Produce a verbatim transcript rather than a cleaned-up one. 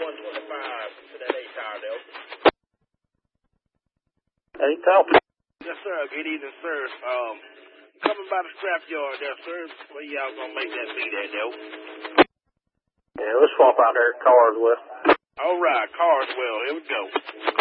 one twenty-five to that eight tower there. Eight tower. Yes, sir. Good evening, sir. Um, coming by the scrap yard there, sir. Where y'all gonna make that meet at, though? Yeah, let's swap out there at Carswell. All right, Carswell. Here we go.